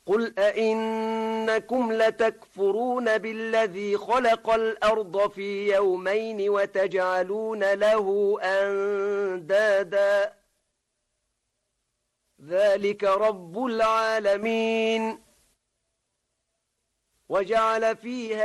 قل أئنكم لتكفرون بالذي خلق الأرض في يومين وتجعلون له أندادا ذلك رب العالمين وجعل فيها